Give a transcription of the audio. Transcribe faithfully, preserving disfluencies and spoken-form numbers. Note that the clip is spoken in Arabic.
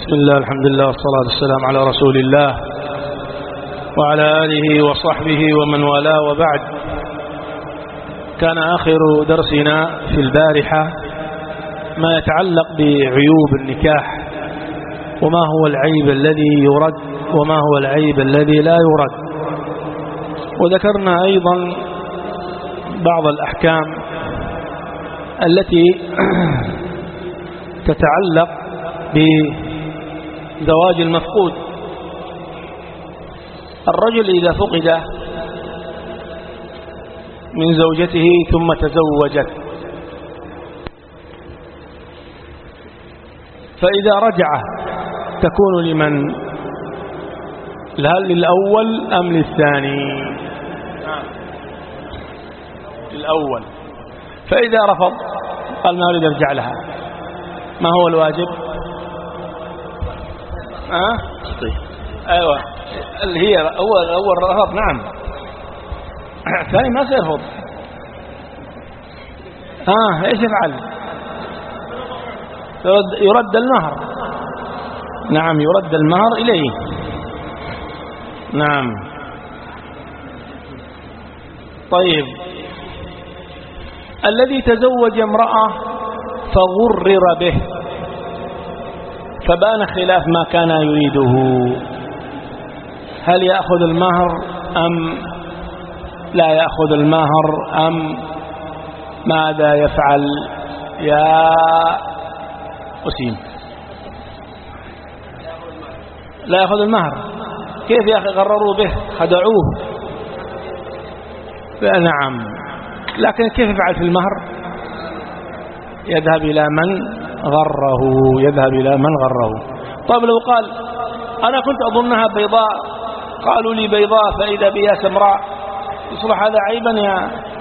بسم الله، الحمد لله، والصلاة والسلام على رسول الله وعلى آله وصحبه ومن والاه، وبعد. كان آخر درسنا في البارحة ما يتعلق بعيوب النكاح، وما هو العيب الذي يرد وما هو العيب الذي لا يرد. وذكرنا أيضا بعض الأحكام التي تتعلق بزواج المفقود. الرجل إذا فقد من زوجته ثم تزوجت، فإذا رجع تكون لمن؟ هل للأول أم للثاني؟ الأول. فإذا رفض قال ما أريد أرجع لها، ما هو الواجب؟ أه؟ أيوة، اللي هي أول أول رفض. نعم. الثاني ما سيرفض. آه إيش يفعل؟ يرد, يرد المهر. نعم، يرد المهر إليه. نعم. طيب، الذي تزوج امرأة فغرر به فبان خلاف ما كان يريده، هل يأخذ المهر أم لا يأخذ المهر، أم ماذا يفعل يا أسيم؟ لا يأخذ المهر. كيف يا أخي؟ غرروا به، خدعوه. نعم، لكن كيف يفعل في المهر؟ يذهب إلى من غره، يذهب إلى من غره. طيب، لو قال أنا كنت أظنها بيضاء، قالوا لي بيضاء فإذا بها سمراء، يصبح هذا عيبا يا